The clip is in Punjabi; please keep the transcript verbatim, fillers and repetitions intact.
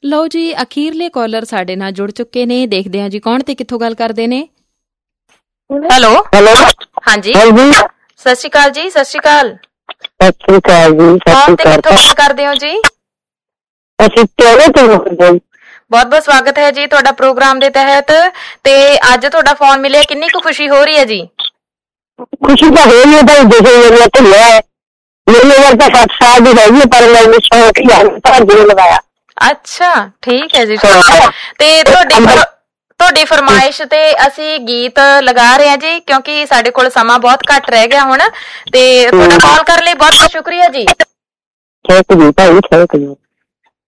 ਲਓ ਜੀ, ਅਖੀਰਲੇ ਕਾਲਰ ਸਾਡੇ ਨਾਲ ਜੁੜ ਚੁੱਕੇ ਨੇ। ਦੇਖਦੇ ਹਾਂ ਜੀ ਕੌਣ ਤੇ ਕਿੱਥੋਂ ਗੱਲ ਕਰਦੇ ਨੇ। ਹੈਲੋ ਹੈਲੋ ਹਾਂਜੀ, ਹਾਂਜੀ ਸਤਿ ਸ਼੍ਰੀ ਅਕਾਲ ਜੀ। ਸਤਿ ਸ਼੍ਰੀ ਅਕਾਲ। ਸਤਿ ਸ਼੍ਰੀ ਅਕਾਲ ਜੀ। ਕੌਣ ਤੇ ਕਿੱਥੋਂ ਗੱਲ ਕਰਦੇ ਹੋ ਜੀ? ਅਸੀਂ ਟੋਲੇ ਤੋਂ ਬਹੁਤ ਬਹੁਤ ਸਵਾਗਤ ਹੈ ਜੀ ਤੁਹਾਡਾ ਪ੍ਰੋਗਰਾਮ ਦੇ ਤਹਿਤ। ਤੇ ਅੱਜ ਤੁਹਾਡਾ ਫੋਨ ਮਿਲਿਆ, ਕਿੰਨੀ ਕੁ ਖੁਸ਼ੀ ਹੋ ਰਹੀ ਹੈ ਜੀ? ਖੁਸ਼ੀ ਤਾਂ ਹੋ ਰਹੀ ਹੈ ਭਾਈ, ਦੇਖੋ ਮੇਰੀਆਂ ਢਿੱਲਿਆ ਹੈ। ਮੇਰੀ ਉਮਰ ਤਾਂ ਸੱਤ ਸਾਲ ਦੀ ਹੈਗੀ ਹੈ, ਪਰ ਮੈਂ ਸ਼ੌਕ ਹੀ ਆ ਲਗਾਇਆ। ਅੱਛਾ, ਠੀਕ ਹੈ ਜੀ, ਠੀਕ ਹੈ। ਤੇ ਤੁਹਾਡੀ ਤੁਹਾਡੀ ਫਰਮਾਇਸ਼ ਤੇ ਅਸੀਂ ਗੀਤ ਲਗਾ ਰਹੇ ਹਾਂ ਜੀ, ਕਿਉਂਕਿ ਸਾਡੇ ਕੋਲ ਸਮਾਂ ਬਹੁਤ ਘੱਟ ਰਹਿ ਗਿਆ ਹੁਣ। ਤੇ ਤੁਹਾਡਾ ਕਾਲ ਕਰਨ ਲਈ ਬਹੁਤ ਬਹੁਤ ਸ਼ੁਕਰੀਆ ਜੀ। Thank you Bhai, thank you.